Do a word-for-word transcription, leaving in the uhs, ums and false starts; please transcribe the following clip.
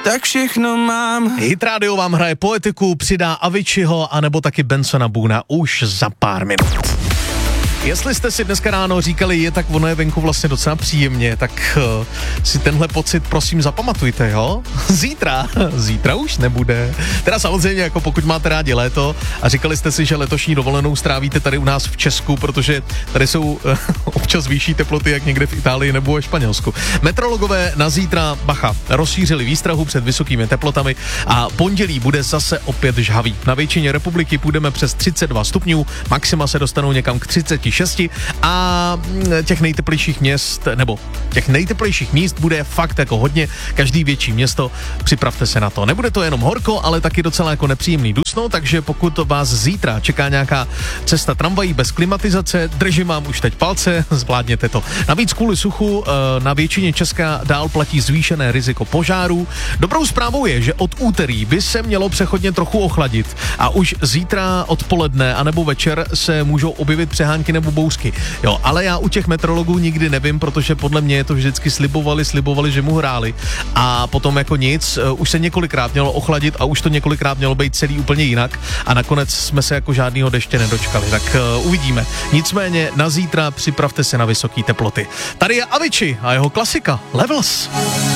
tak všechno mám. Hit Radio vám hraje Poetiku, přidá Aviciiho anebo taky Bensona Boona už za pár minut. Jestli jste si dneska ráno říkali, je tak ono je venku vlastně docela příjemně, tak uh, si tenhle pocit prosím zapamatujte, jo? Zítra, zítra už nebude. Teda samozřejmě, jako pokud máte rádi léto a říkali jste si, že letošní dovolenou strávíte tady u nás v Česku, protože tady jsou uh, občas vyšší teploty, jak někde v Itálii nebo ve Španělsku. Meteorologové na zítra, bacha, rozšířili výstrahu před vysokými teplotami a pondělí bude zase opět žhavý. Na většině republiky půjdeme přes třicet dva stupňů, maxima se dostanou někam k třicet šesti a těch nejteplejších měst, nebo těch nejteplejších míst bude fakt jako hodně, každý větší město, připravte se na to. Nebude to jenom horko, ale taky docela jako nepříjemný dusno, takže pokud vás zítra čeká nějaká cesta tramvají bez klimatizace, držím vám už teď palce, zvládněte to. Navíc kvůli suchu na většině Česka dál platí zvýšené riziko požárů. Dobrou zprávou je, že od úterý by se mělo přechodně trochu ochladit a už zítra odpoledne anebo večer se můžou objevit přehánky nebo bouřky. Jo, ale já u těch meteorologů nikdy nevím, protože podle mě je to vždycky slibovali, slibovali, že mu hráli a potom jako nic, už se několikrát mělo ochladit a už to několikrát mělo být celý úplně jinak a nakonec jsme se jako žádnýho deště nedočkali, tak uh, uvidíme. Nicméně na zítra připravte se na vysoké teploty. Tady je Avicii a jeho klasika Levels.